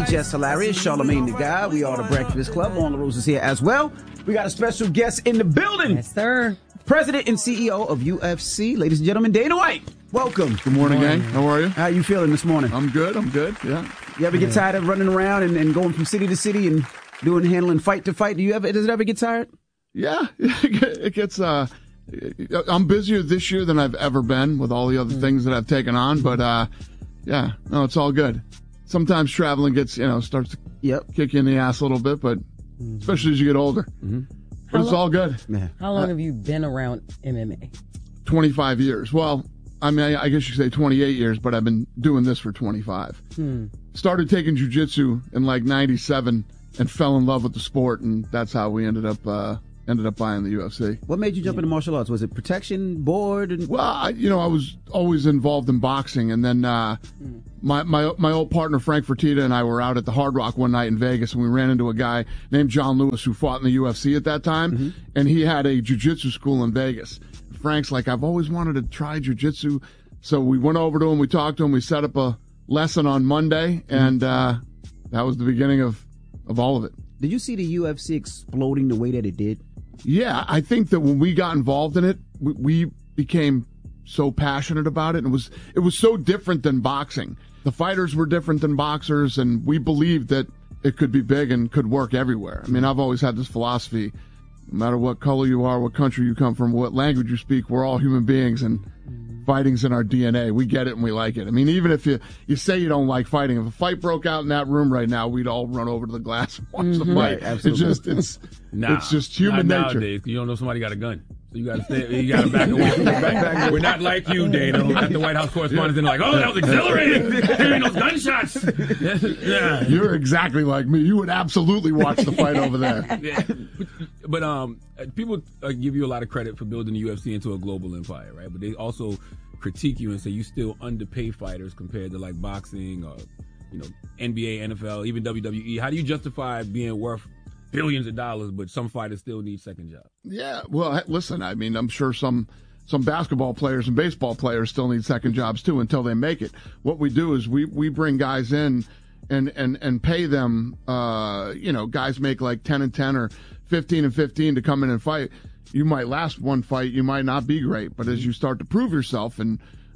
Just Hilarious, Charlamagne the Guy. We are the Breakfast Club. On the Rose is here as well. We got a special guest in the building. Yes, sir. President and CEO of UFC, ladies and gentlemen, Dana White. Welcome. Good morning, gang. How are you? How you feeling this morning? I'm good. Yeah. You ever get tired of running around and going from city to city and handling fight to fight? Does it ever get tired? Yeah. It gets, I'm busier this year than I've ever been with all the other things that I've taken on, but, yeah, no, it's all good. Sometimes traveling gets, starts to kick you in the ass a little bit, but especially as you get older. But it's all good. Yeah. How long have you been around MMA? 25 years. Well, I mean, I guess you could say 28 years, but I've been doing this for 25. Started taking jiu-jitsu in like 97 and fell in love with the sport, and that's how we ended up buying the UFC. What made you jump into martial arts? Was it protection, board? Well, I was always involved in boxing, and then my old partner Frank Fertitta and I were out at the Hard Rock one night in Vegas, and we ran into a guy named John Lewis who fought in the UFC at that time, and he had a jiu-jitsu school in Vegas. Frank's like, I've always wanted to try jiu-jitsu, so we went over to him, we talked to him, we set up a lesson on Monday, and that was the beginning of all of it. Did you see the UFC exploding the way that it did? Yeah, I think that when we got involved in it, we became so passionate about it. And it was so different than boxing. The fighters were different than boxers, and we believed that it could be big and could work everywhere. I mean, I've always had this philosophy, no matter what color you are, what country you come from, what language you speak, we're all human beings, and fighting's in our DNA. We get it and we like it. I mean, even if you say you don't like fighting, if a fight broke out in that room right now, we'd all run over to the glass and watch the fight. Right, absolutely. It's just human nature. Nowadays, you don't know somebody got a gun. So you got to stay. You got to back away. We're not like you, Dana, at the White House correspondents, and like, oh, that was exhilarating. Hearing those gunshots. Yeah. You're exactly like me. You would absolutely watch the fight over there. Yeah. But people give you a lot of credit for building the UFC into a global empire, right? But they also critique you and say you still underpay fighters compared to like boxing or NBA, NFL, even WWE. How do you justify being worth billions of dollars, but some fighters still need second jobs? Yeah, well, listen, I mean, I'm sure some basketball players and baseball players still need second jobs too until they make it. What we do is we bring guys in and pay them, guys make like 10 and 10 or 15 and 15 to come in and fight. You might last one fight, you might not be great, but as you start to prove yourself and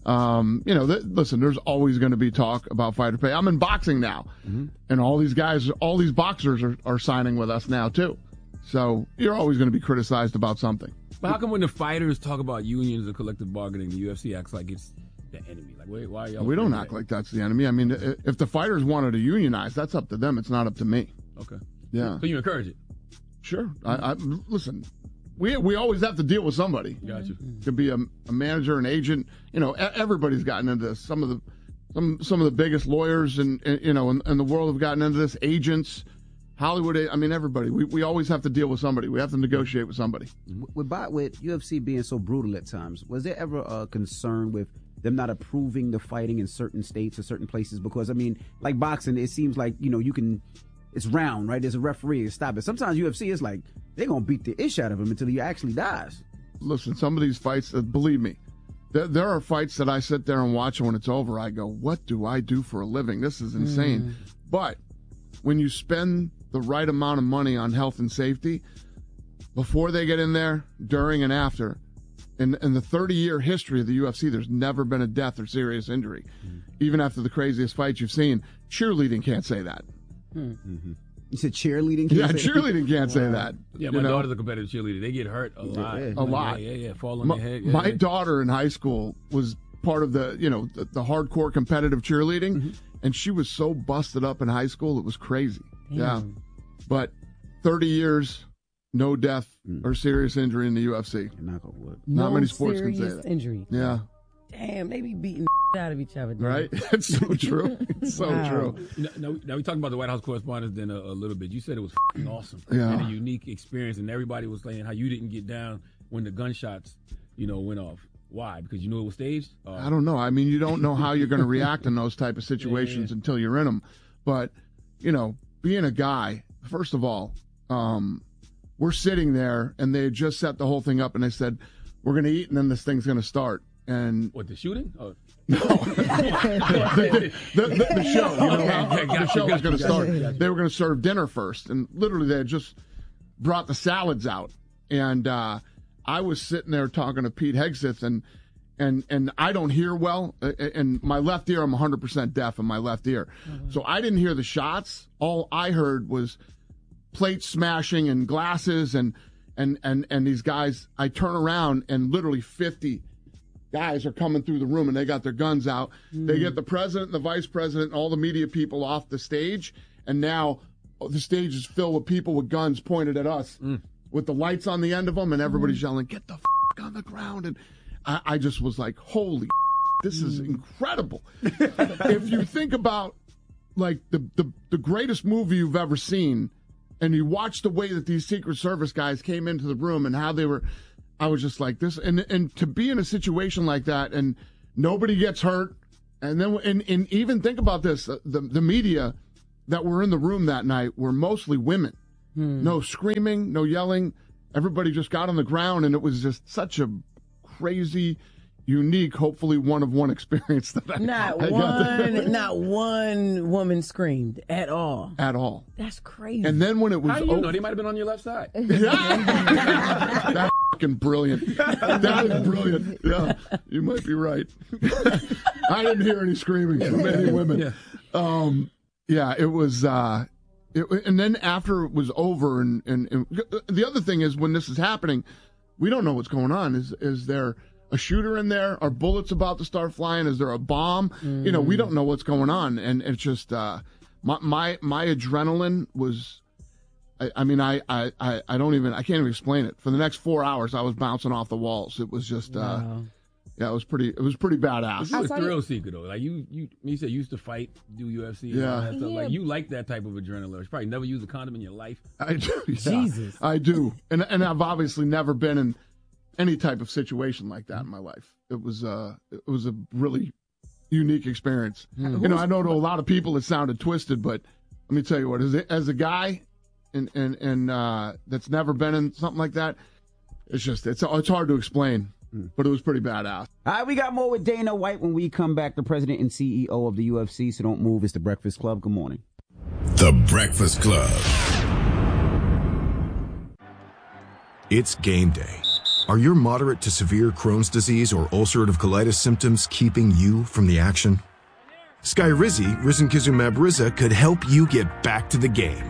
listen, there's always going to be talk about fighter pay. I'm in boxing now, and all these boxers are signing with us now too. So you're always going to be criticized about something. But how come when the fighters talk about unions and collective bargaining, the UFC acts like it's the enemy? Like, wait, why are y'all? We don't act like that's the enemy. I mean, if the fighters wanted to unionize, that's up to them. It's not up to me. Okay. Yeah. So you encourage it? Sure. I listen. We always have to deal with somebody. Got you. Could be a manager, an agent. Everybody's gotten into this. Some of the biggest lawyers in the world have gotten into this. Agents, Hollywood. I mean, everybody. We always have to deal with somebody. We have to negotiate with somebody. With UFC being so brutal at times, was there ever a concern with them not approving the fighting in certain states or certain places? Because I mean, like boxing, it seems like you can. It's round, right? There's a referee to stop it. Sometimes UFC is like, they're going to beat the ish out of him until he actually dies. Listen, some of these fights, believe me, there are fights that I sit there and watch, and when it's over, I go, what do I do for a living? This is insane. But when you spend the right amount of money on health and safety, before they get in there, during and after, in the 30-year history of the UFC, there's never been a death or serious injury. Even after the craziest fights you've seen, cheerleading can't say that. You said cheerleading? Cheerleading can't say that. Yeah, my daughter's a competitive cheerleader. They get hurt a lot. A lot. Yeah. Fall on their head. My daughter in high school was part of the hardcore competitive cheerleading, and she was so busted up in high school, it was crazy. Damn. Yeah. But 30 years, no death or serious injury in the UFC. Not many sports can say that. Injury. Yeah. Damn, they be beating out of each other. Right? It's so true. It's so true. Now we talked about the White House correspondents then a little bit. You said it was awesome. Yeah. And a unique experience, and everybody was saying how you didn't get down when the gunshots, went off. Why? Because you knew it was staged? I don't know. I mean, you don't know how you're going to react in those type of situations until you're in them. But, being a guy, first of all, we're sitting there, and they had just set the whole thing up, and they said, we're going to eat, and then this thing's going to start. And what, the shooting? No. the show. You know, the show was going to start. They were going to serve dinner first. And literally they had just brought the salads out. And I was sitting there talking to Pete Hegseth, and I don't hear well. And my left ear, I'm 100% deaf in my left ear. Mm-hmm. So I didn't hear the shots. All I heard was plates smashing and glasses and these guys. I turn around and literally 50 guys are coming through the room and they got their guns out. They get the president, the vice president, and all the media people off the stage. And now the stage is filled with people with guns pointed at us with the lights on the end of them. And everybody's yelling, "Get the f*** on the ground." And I just was like, holy this is incredible. If you think about like the greatest movie you've ever seen and you watch the way that these Secret Service guys came into the room and how they were, I was just like this, and to be in a situation like that and nobody gets hurt, and then and even think about this, the media that were in the room that night were mostly women. No screaming, no yelling. Everybody just got on the ground, and it was just such a crazy, unique, hopefully one-of-one experience that I got. Not one woman screamed at all. At all. That's crazy. And then when it was how do you know? They might have been on your left side. That's fucking brilliant. That is brilliant. Yeah, you might be right. I didn't hear any screaming from any women. Yeah, it was. And then after it was over, and the other thing is when this is happening, we don't know what's going on. Is there a shooter in there? Are bullets about to start flying? Is there a bomb? You know, we don't know what's going on, and it's just my adrenaline was. I mean, I can't even explain it. For the next 4 hours, I was bouncing off the walls. It was just. Yeah, it was pretty badass. You're a thrill seeker though. Like you said you used to fight, do UFC, and all that stuff. Like you like that type of adrenaline. You probably never used a condom in your life. I do. Yeah, Jesus. I do. And I've obviously never been in any type of situation like that in my life. It was a really unique experience. You know, I know to a lot of people it sounded twisted, but let me tell you what, as a guy and that's never been in something like that, it's hard to explain. But it was pretty badass. All right, we got more with Dana White when we come back, the president and CEO of the UFC. So don't move. It's The Breakfast Club. Good morning. The Breakfast Club. It's game day. Are your moderate to severe Crohn's disease or ulcerative colitis symptoms keeping you from the action? Skyrizi, risankizumab Riza, could help you get back to the game.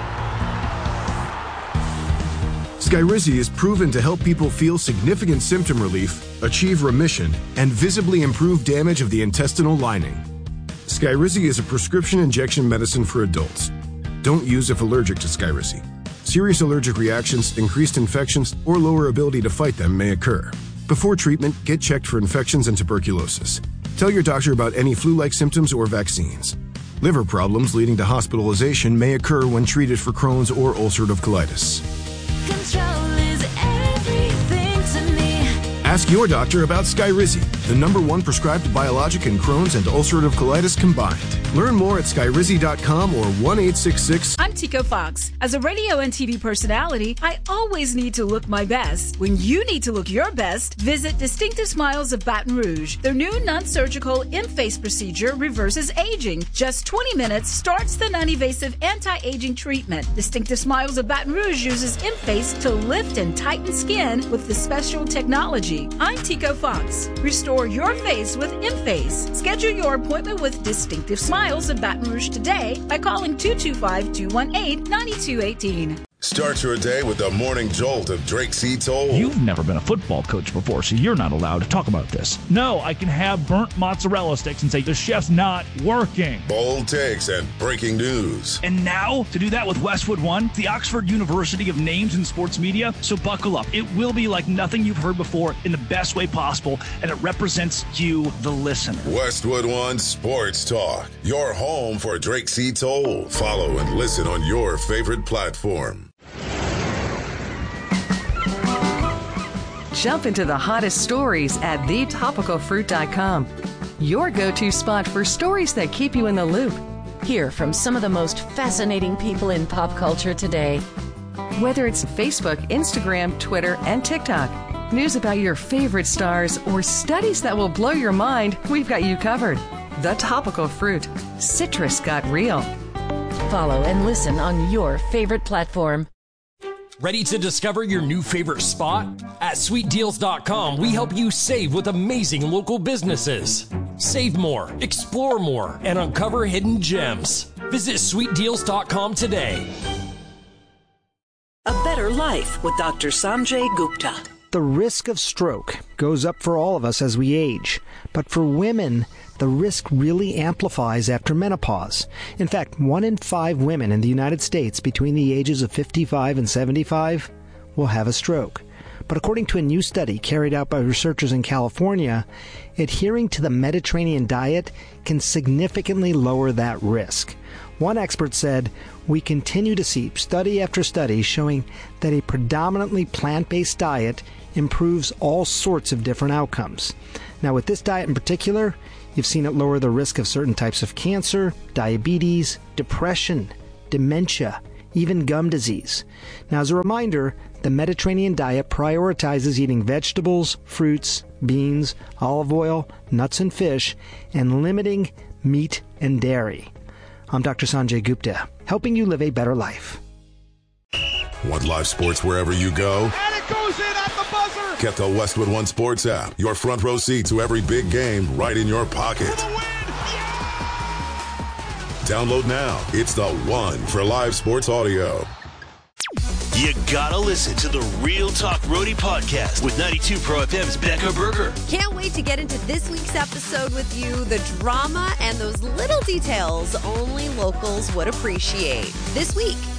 Skyrizi is proven to help people feel significant symptom relief, achieve remission, and visibly improve damage of the intestinal lining. Skyrizi is a prescription injection medicine for adults. Don't use if allergic to Skyrizi. Serious allergic reactions, increased infections, or lower ability to fight them may occur. Before treatment, get checked for infections and tuberculosis. Tell your doctor about any flu-like symptoms or vaccines. Liver problems leading to hospitalization may occur when treated for Crohn's or ulcerative colitis. Control is everything to me. Ask your doctor about Skyrizi, the #1 prescribed biologic in Crohn's and ulcerative colitis combined. Learn more at skyrizi.com or 1-866. I'm Tico Fox. As a radio and TV personality, I always need to look my best. When you need to look your best, visit Distinctive Smiles of Baton Rouge. Their new non-surgical in-face procedure reverses aging. Just 20 minutes starts the non-invasive anti-aging treatment. Distinctive Smiles of Baton Rouge uses in-face to lift and tighten skin with the special technology. I'm Tico Fox. Restore your face with in-face. Schedule your appointment with Distinctive Smiles of Baton Rouge today by calling 225-218-9218. Start your day with the morning jolt of Drake C. Toll. You've never been a football coach before, so you're not allowed to talk about this. No, I can have burnt mozzarella sticks and say the chef's not working. Bold takes and breaking news. And now, to do that with Westwood One, the Oxford University of names in sports media, so buckle up. It will be like nothing you've heard before in the best way possible, and it represents you, the listener. Westwood One Sports Talk, your home for Drake C. Toll. Follow and listen on your favorite platform. Jump into the hottest stories at thetopicalfruit.com. Your go-to spot for stories that keep you in the loop. Hear from some of the most fascinating people in pop culture today. Whether it's Facebook, Instagram, Twitter, and TikTok, news about your favorite stars, or studies that will blow your mind, we've got you covered. The Topical Fruit. Citrus got real. Follow and listen on your favorite platform. Ready to discover your new favorite spot? At sweetdeals.com, we help you save with amazing local businesses. Save more, explore more, and uncover hidden gems. Visit sweetdeals.com today. A Better Life with Dr. Sanjay Gupta. The risk of stroke goes up for all of us as we age, but for women, the risk really amplifies after menopause. In fact, 1 in 5 women in the United States between the ages of 55 and 75 will have a stroke. But according to a new study carried out by researchers in California, adhering to the Mediterranean diet can significantly lower that risk. One expert said, "We continue to see study after study showing that a predominantly plant-based diet improves all sorts of different outcomes." Now, with this diet in particular, you've seen it lower the risk of certain types of cancer, diabetes, depression, dementia, even gum disease. Now, as a reminder, the Mediterranean diet prioritizes eating vegetables, fruits, beans, olive oil, nuts and fish, and limiting meat and dairy. I'm Dr. Sanjay Gupta, helping you live a better life. Want live sports wherever you go? And it goes in at the buzzer! Get the Westwood One Sports app. Your front row seat to every big game right in your pocket. For the win! Yeah! Download now. It's the one for live sports audio. You gotta listen to the Real Talk Roadie podcast with 92 Pro FM's Becca Berger. Can't wait to get into this week's episode with you. The drama and those little details only locals would appreciate. This week,